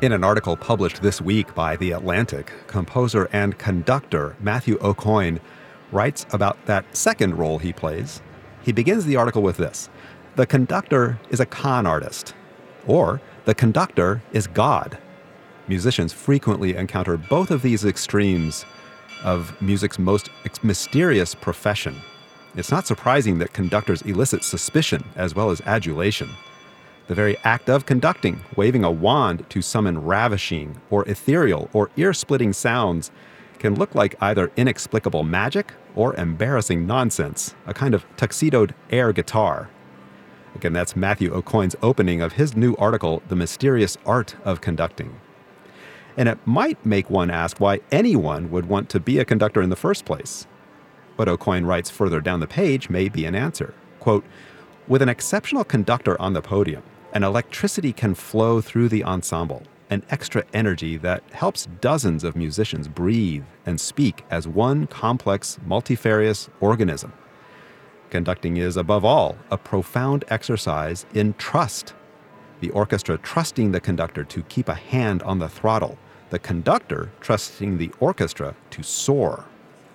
In an article published this week by The Atlantic, composer and conductor Matthew Aucoin writes about that second role he plays. He begins the article with this: "The conductor is a con artist," or "the conductor is God." Musicians frequently encounter both of these extremes of music's most mysterious profession. It's not surprising that conductors elicit suspicion as well as adulation. The very act of conducting, waving a wand to summon ravishing or ethereal or ear-splitting sounds, can look like either inexplicable magic or embarrassing nonsense, a kind of tuxedoed air guitar. Again, that's Matthew Aucoin's opening of his new article, The Mysterious Art of Conducting. And it might make one ask why anyone would want to be a conductor in the first place. What Aucoin writes further down the page may be an answer. Quote, "With an exceptional conductor on the podium, an electricity can flow through the ensemble, an extra energy that helps dozens of musicians breathe and speak as one complex, multifarious organism. Conducting is, above all, a profound exercise in trust. The orchestra trusting the conductor to keep a hand on the throttle, the conductor trusting the orchestra to soar."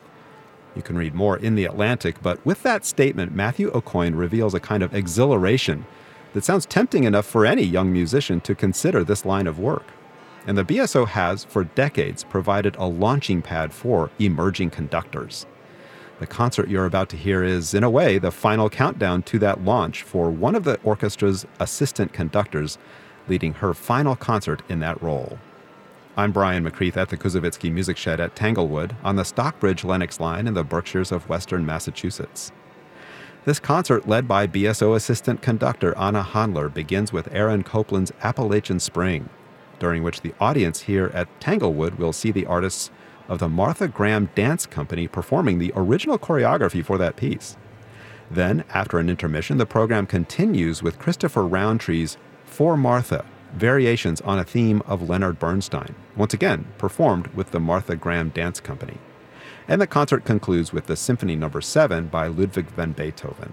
You can read more in The Atlantic, but with that statement, Matthew Aucoin reveals a kind of exhilaration that sounds tempting enough for any young musician to consider this line of work. And the BSO has, for decades, provided a launching pad for emerging conductors. The concert you're about to hear is, in a way, the final countdown to that launch for one of the orchestra's assistant conductors, leading her final concert in that role. I'm Brian McCreath at the Kuzovitsky Music Shed at Tanglewood on the Stockbridge-Lenox line in the Berkshires of western Massachusetts. This concert, led by BSO assistant conductor Anna Handler, begins with Aaron Copland's Appalachian Spring, during which the audience here at Tanglewood will see the artists of the Martha Graham Dance Company performing the original choreography for that piece. Then, after an intermission, the program continues with Christopher Roundtree's For Martha, variations on a theme of Leonard Bernstein, once again performed with the Martha Graham Dance Company. And the concert concludes with the Symphony No. 7 by Ludwig van Beethoven.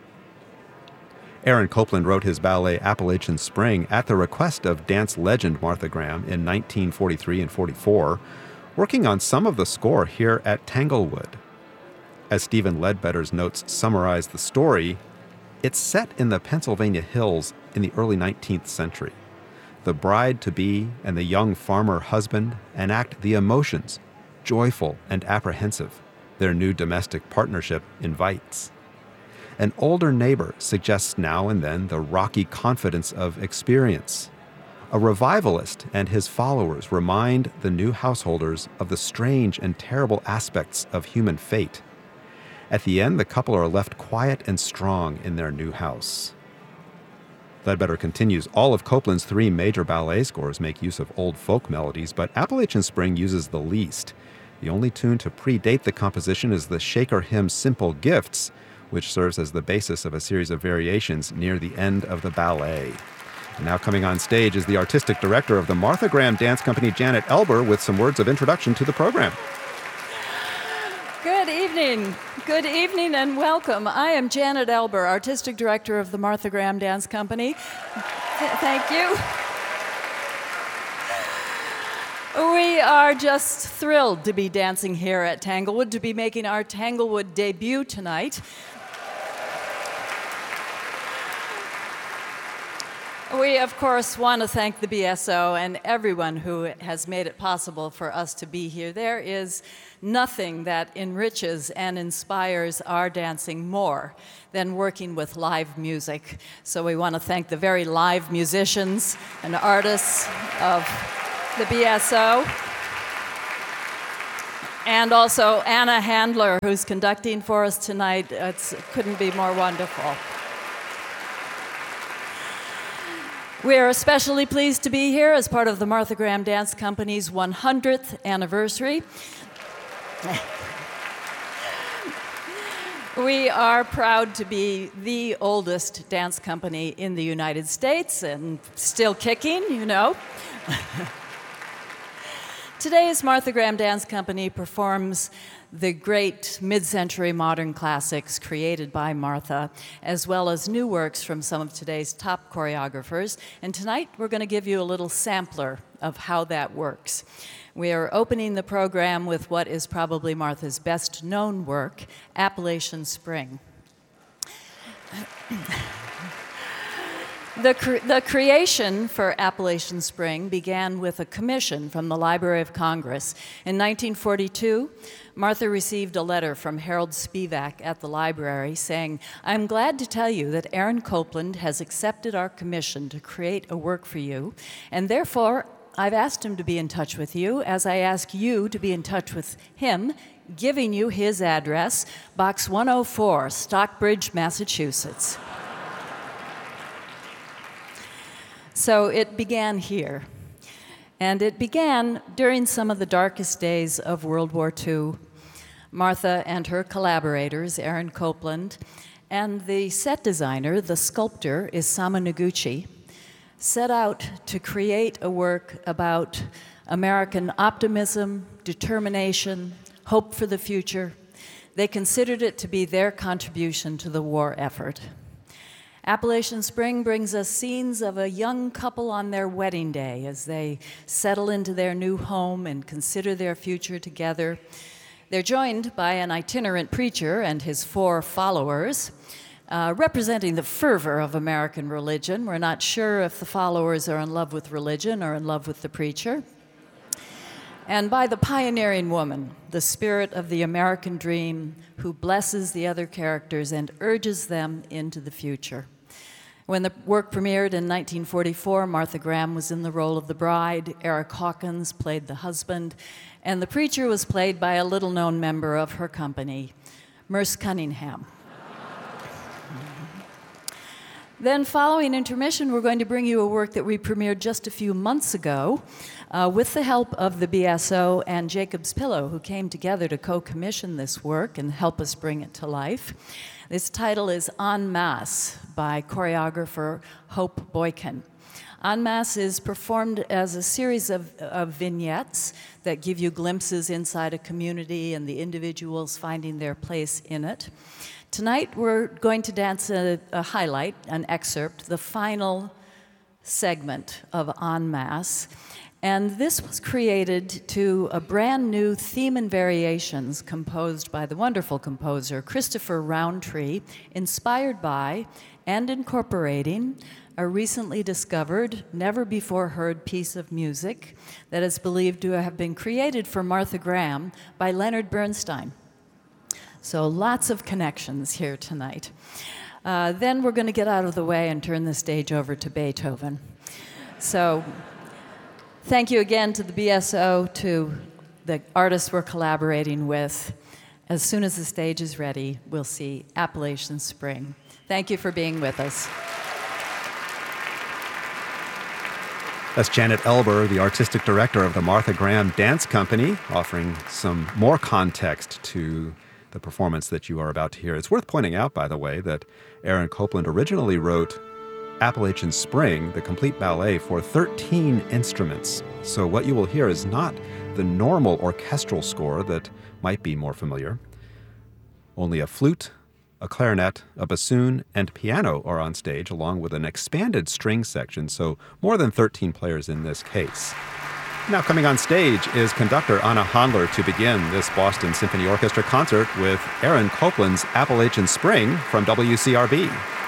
Aaron Copland wrote his ballet Appalachian Spring at the request of dance legend Martha Graham in 1943 and 44, working on some of the score here at Tanglewood. As Stephen Ledbetter's notes summarize the story, it's set in the Pennsylvania hills in the early 19th century. The bride-to-be and the young farmer husband enact the emotions, joyful and apprehensive, their new domestic partnership invites. An older neighbor suggests now and then the rocky confidence of experience. A revivalist and his followers remind the new householders of the strange and terrible aspects of human fate. At the end, the couple are left quiet and strong in their new house. Ledbetter continues, all of Copland's 3 major ballet scores make use of old folk melodies, but Appalachian Spring uses the least. The only tune to predate the composition is the Shaker hymn Simple Gifts, which serves as the basis of a series of variations near the end of the ballet. And now coming on stage is the artistic director of the Martha Graham Dance Company, Janet Elber, with some words of introduction to the program. Good evening. Good evening and welcome. I am Janet Elber, Artistic Director of the Martha Graham Dance Company. Thank you. We are just thrilled to be dancing here at Tanglewood, to be making our Tanglewood debut tonight. We, of course, want to thank the BSO and everyone who has made it possible for us to be here. There is nothing that enriches and inspires our dancing more than working with live music. So we want to thank the very live musicians and artists of the BSO. And also Anna Handler, who's conducting for us tonight. It couldn't be more wonderful. We are especially pleased to be here as part of the Martha Graham Dance Company's 100th anniversary. We are proud to be the oldest dance company in the United States and still kicking, you know. Today's Martha Graham Dance Company performs the great mid-century modern classics created by Martha, as well as new works from some of today's top choreographers. And tonight we're going to give you a little sampler of how that works. We are opening the program with what is probably Martha's best-known work, Appalachian Spring. The creation for Appalachian Spring began with a commission from the Library of Congress. In 1942, Martha received a letter from Harold Spivak at the library saying, "I'm glad to tell you that Aaron Copland has accepted our commission to create a work for you, and therefore I've asked him to be in touch with you as I ask you to be in touch with him, giving you his address, Box 104, Stockbridge, Massachusetts." So it began here. And it began during some of the darkest days of World War II. Martha and her collaborators, Aaron Copland, and the set designer, the sculptor, Isamu Noguchi, set out to create a work about American optimism, determination, hope for the future. They considered it to be their contribution to the war effort. Appalachian Spring brings us scenes of a young couple on their wedding day as they settle into their new home and consider their future together. They're joined by an itinerant preacher and his 4 followers, representing the fervor of American religion. We're not sure if the followers are in love with religion or in love with the preacher. And by the pioneering woman, the spirit of the American dream, who blesses the other characters and urges them into the future. When the work premiered in 1944, Martha Graham was in the role of the bride, Eric Hawkins played the husband, and the preacher was played by a little-known member of her company, Merce Cunningham. Then, following intermission, we're going to bring you a work that we premiered just a few months ago with the help of the BSO and Jacob's Pillow, who came together to co-commission this work and help us bring it to life. This title is En Masse by choreographer Hope Boykin. En Masse is performed as a series of vignettes that give you glimpses inside a community and the individuals finding their place in it. Tonight, we're going to dance a highlight, an excerpt, the final segment of En Masse. And this was created to a brand new theme and variations composed by the wonderful composer Christopher Roundtree, inspired by and incorporating a recently discovered, never-before-heard piece of music that is believed to have been created for Martha Graham by Leonard Bernstein. So lots of connections here tonight. Then we're going to get out of the way and turn the stage over to Beethoven. So thank you again to the BSO, to the artists we're collaborating with. As soon as the stage is ready, we'll see Appalachian Spring. Thank you for being with us. That's Janet Elber, the artistic director of the Martha Graham Dance Company, offering some more context to the performance that you are about to hear. It's worth pointing out, by the way, that Aaron Copland originally wrote Appalachian Spring, the complete ballet, for 13 instruments. So what you will hear is not the normal orchestral score that might be more familiar. Only a flute, a clarinet, a bassoon, and piano are on stage, along with an expanded string section, so more than 13 players in this case. Now coming on stage is conductor Anna Handler to begin this Boston Symphony Orchestra concert with Aaron Copland's Appalachian Spring from WCRB.